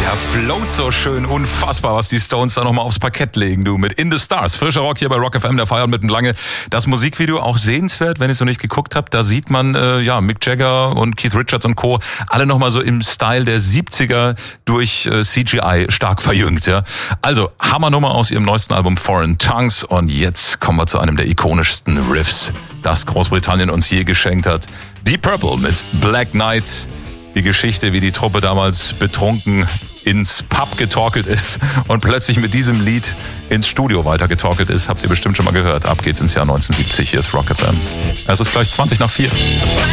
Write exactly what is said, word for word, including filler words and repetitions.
Er float so schön, unfassbar, was die Stones da nochmal aufs Parkett legen, du. Mit In the Stars, frischer Rock hier bei Rock F M, der Feierabend mit dem Lange. Das Musikvideo auch sehenswert, wenn ihr es noch nicht geguckt habt. Da sieht man, äh, ja, Mick Jagger und Keith Richards und Co. alle nochmal so im Style der siebziger durch äh, C G I stark verjüngt, ja. Also, Hammernummer aus ihrem neuesten Album Foreign Tongues. Und jetzt kommen wir zu einem der ikonischsten Riffs, das Großbritannien uns je geschenkt hat. Deep Purple mit Black Knight. Die Geschichte, wie die Truppe damals betrunken ins Pub getorkelt ist und plötzlich mit diesem Lied ins Studio weitergetorkelt ist, habt ihr bestimmt schon mal gehört. Ab geht's ins Jahr neunzehnhundertsiebzig, hier ist Rock F M. Es ist gleich zwanzig nach vier.